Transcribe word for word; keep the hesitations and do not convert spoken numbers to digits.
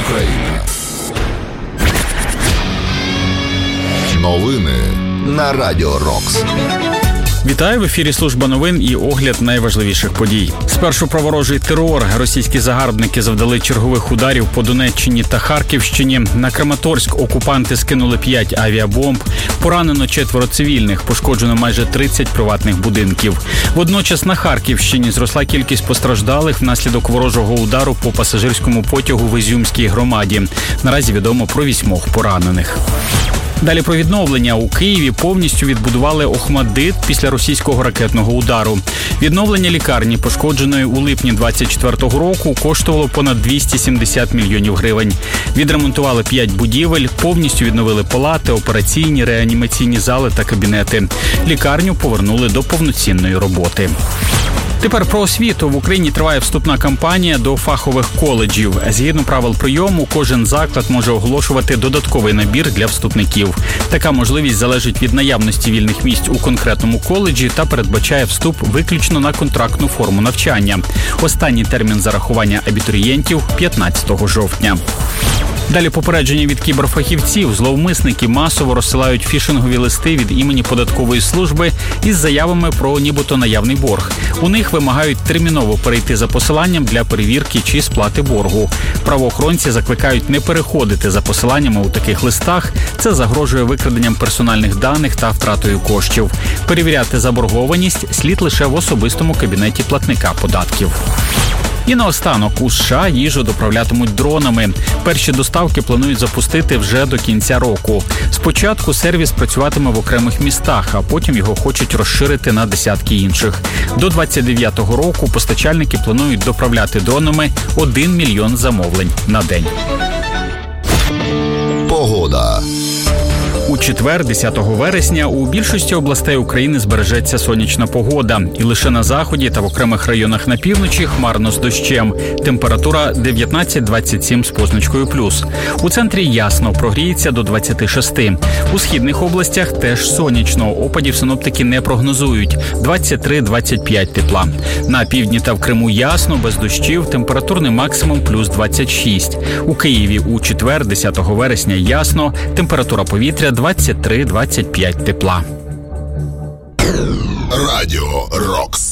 Україна. Новини на Радіо Рокс. Вітаю, в ефірі служба новин і огляд найважливіших подій. Спершу про ворожий терор. Російські загарбники завдали чергових ударів по Донеччині та Харківщині. На Краматорськ окупанти скинули п'ять авіабомб. Поранено четверо цивільних, пошкоджено майже тридцять приватних будинків. Водночас на Харківщині зросла кількість постраждалих внаслідок ворожого удару по пасажирському потягу в Ізюмській громаді. Наразі відомо про вісьмох поранених. Далі про відновлення. У Києві повністю відбудували Охматдит після російського ракетного удару. Відновлення лікарні, пошкодженої у липні двадцять четвертого року, коштувало понад двісті сімдесят мільйонів гривень. Відремонтували п'ять будівель, повністю відновили палати, операційні, реанімаційні зали та кабінети. Лікарню повернули до повноцінної роботи. Тепер про освіту. В Україні триває вступна кампанія до фахових коледжів. Згідно правил прийому, кожен заклад може оголошувати додатковий набір для вступників. Така можливість залежить від наявності вільних місць у конкретному коледжі та передбачає вступ виключно на контрактну форму навчання. Останній термін зарахування абітурієнтів – п'ятнадцятого жовтня. Далі попередження від кіберфахівців. Зловмисники масово розсилають фішингові листи від імені податкової служби із заявами про нібито наявний борг. У них вимагають терміново перейти за посиланням для перевірки чи сплати боргу. Правоохоронці закликають не переходити за посиланнями у таких листах. Це загрожує викраденням персональних даних та втратою коштів. Перевіряти заборгованість слід лише в особистому кабінеті платника податків. І наостанок, у США їжу доправлятимуть дронами. Перші доставки планують запустити вже до кінця року. Спочатку сервіс працюватиме в окремих містах, а потім його хочуть розширити на десятки інших. До двадцять дев'ятого року постачальники планують доправляти дронами один мільйон замовлень на день. Погода. У четвер, десятого вересня, у більшості областей України збережеться сонячна погода. І лише на заході та в окремих районах на півночі хмарно з дощем. Температура дев'ятнадцять двадцять сім з позначкою плюс. У центрі ясно, прогріється до двадцяти шести. У східних областях теж сонячно. Опадів синоптики не прогнозують. двадцять три двадцять п'ять тепла. На півдні та в Криму ясно, без дощів, температурний максимум плюс двадцять шість. У Києві у четвер, десятого вересня, ясно, температура повітря двадцять три двадцять п'ять тепла. Радіо Рокс.